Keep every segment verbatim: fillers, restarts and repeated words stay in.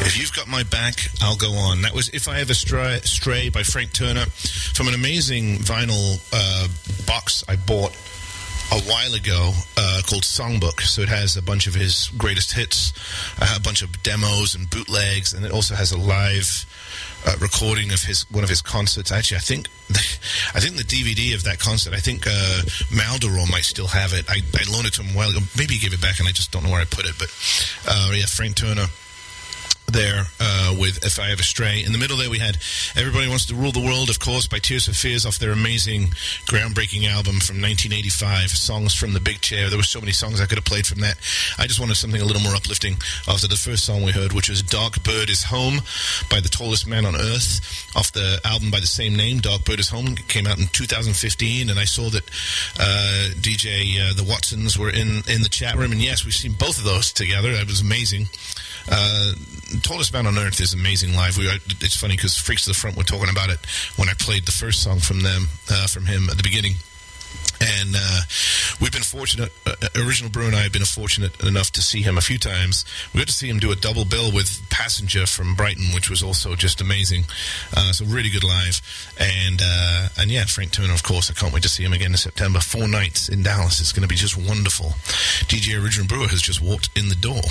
If You've Got My Back, I'll Go On. That was If I Ever Stray, Stray by Frank Turner from an amazing vinyl uh, box I bought a while ago uh, called Songbook. So it has a bunch of his greatest hits, uh, a bunch of demos and bootlegs, and it also has a live uh, recording of his one of his concerts. Actually, I think I think the D V D of that concert, I think uh, Maldoror might still have it. I, I loaned it to him a while ago. Maybe he gave it back, and I just don't know where I put it. But uh, yeah, Frank Turner there uh, with If I Ever Stray. In the middle there we had Everybody Wants to Rule the World, of course, by Tears for Fears off their amazing, groundbreaking album from nineteen eighty-five, Songs from the Big Chair. There were so many songs I could have played from that. I just wanted something a little more uplifting after the first song we heard, which was Dark Bird Is Home by The Tallest Man on Earth off the album by the same name, Dark Bird Is Home. It came out in two thousand fifteen, and I saw that uh, D J uh, the Watsons were in, in the chat room, and yes, we've seen both of those together. It was amazing. Uh, Tallest Man on Earth is amazing live. We are, it's funny because Freaks to the Front were talking about it when I played the first song from them, uh, from him at the beginning. And uh, we've been fortunate, uh, Original Brew and I have been fortunate enough to see him a few times. We got to see him do a double bill with Passenger from Brighton, which was also just amazing. Uh, so really good live. And, uh, and yeah, Frank Turner, of course. I can't wait to see him again in September. Four nights in Dallas. It's going to be just wonderful. D J Original Brewer has just walked in the door.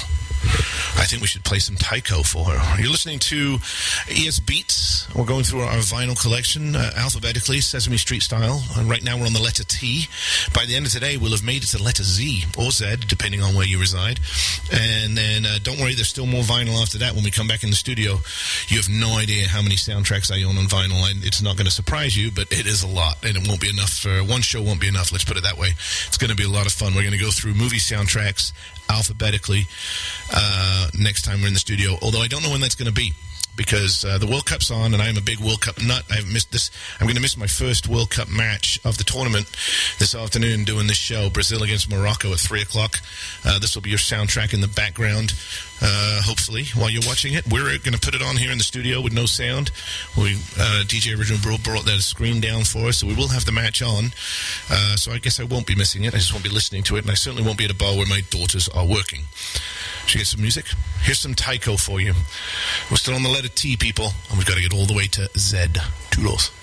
I think we should play some Taiko for her. You're listening to E S Beats. We're going through our vinyl collection uh, alphabetically, Sesame Street style. And right now we're on the letter T. By the end of today, we'll have made it to the letter Z or Z, depending on where you reside. And then uh, don't worry, there's still more vinyl after that. When we come back in the studio, you have no idea how many soundtracks I own on vinyl. And it's not going to surprise you, but it is a lot. And it won't be enough. For one show won't be enough, let's put it that way. It's going to be a lot of fun. We're going to go through movie soundtracks alphabetically uh, next time we're in the studio, although I don't know when that's going to be, because uh, the World Cup's on, and I'm a big World Cup nut. I've missed this. I'm going to miss my first World Cup match of the tournament this afternoon doing this show, Brazil against Morocco at three o'clock. Uh, this will be your soundtrack in the background, uh, hopefully, while you're watching it. We're going to put it on here in the studio with no sound. We uh, D J Original Bro brought that screen down for us, so we will have the match on. Uh, so I guess I won't be missing it. I just won't be listening to it, and I certainly won't be at a bar where my daughters are working. Should we get some music? Here's some Taiko for you. We're still on the letter T, people, and we've got to get all the way to Z. Toodles.